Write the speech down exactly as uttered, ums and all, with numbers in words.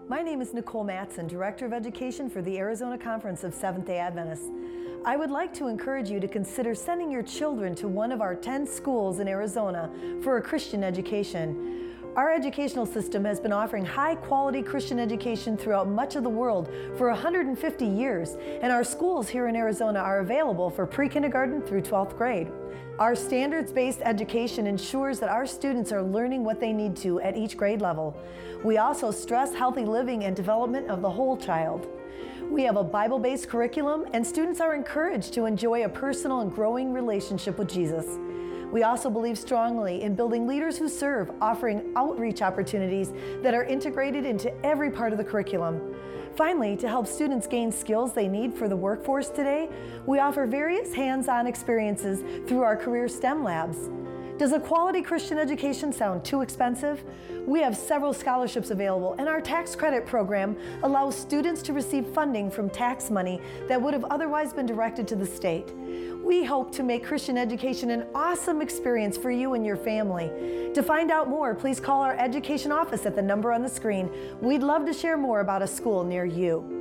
My name is Nicole Matson, Director of Education for the Arizona Conference of Seventh-day Adventists. I would like to encourage you to consider sending your children to one of our ten schools in Arizona for a Christian education. Our educational system has been offering high-quality Christian education throughout much of the world for one hundred fifty years, and our schools here in Arizona are available for pre-kindergarten through twelfth grade. Our standards-based education ensures that our students are learning what they need to at each grade level. We also stress healthy living and development of the whole child. We have a Bible-based curriculum, and students are encouraged to enjoy a personal and growing relationship with Jesus. We also believe strongly in building leaders who serve, offering outreach opportunities that are integrated into every part of the curriculum. Finally, to help students gain skills they need for the workforce today, we offer various hands-on experiences through our career STEM labs. Does a quality Christian education sound too expensive? We have several scholarships available, and our tax credit program allows students to receive funding from tax money that would have otherwise been directed to the state. We hope to make Christian education an awesome experience for you and your family. To find out more, please call our education office at the number on the screen. We'd love to share more about a school near you.